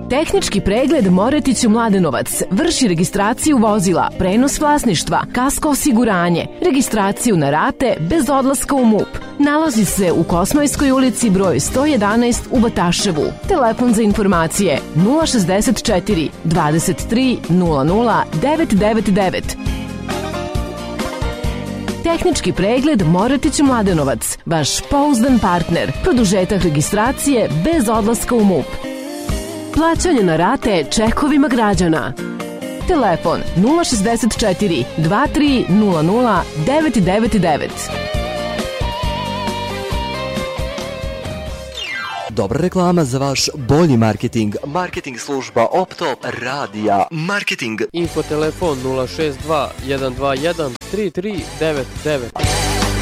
Tehnički pregled Moretić u Mladenovac vrši registraciju vozila, prenos vlasništva, kasko osiguranje, registraciju na rate bez odlaska u MUP. Nalazi se u Kosmajskoj ulici broj 111 u Bataševu. Telefon za informacije 064 23 00 999. Tehnički pregled Moretić u Mladenovac, vaš pouzdan partner, produžetak registracije bez odlaska u MUP. Plaćanje na rate čekovima građana. Telefon 064 23 00 999. Dobra reklama za vaš bolji marketing. Marketing služba Opto Radija. Marketing. Infotelefon 062 121 3399.